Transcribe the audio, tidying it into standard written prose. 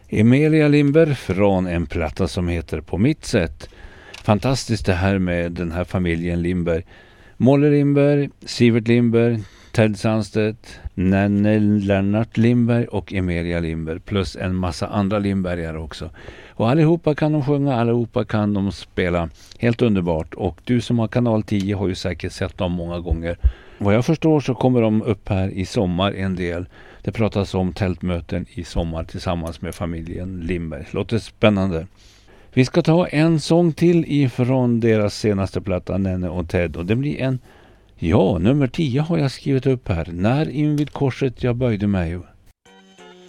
Emilia Lindberg från en platta som heter På mitt sätt. Fantastiskt det här med den här familjen Lindberg. Molle Lindberg, Sivert Lindberg, Ted Sandstedt, Nanne Lennart Lindberg och Emilia Lindberg. Plus en massa andra Lindbergare också. Och allihopa kan de sjunga, allihopa kan de spela. Helt underbart. Och du som har kanal 10 har ju säkert sett dem många gånger. Vad jag förstår så kommer de upp här i sommar en del. Det pratas om tältmöten i sommar tillsammans med familjen Lindberg. Låter spännande. Vi ska ta en sång till ifrån deras senaste platta Nanne och Ted. Och det blir en, nummer 10 har jag skrivit upp här. När invid korset jag böjde mig.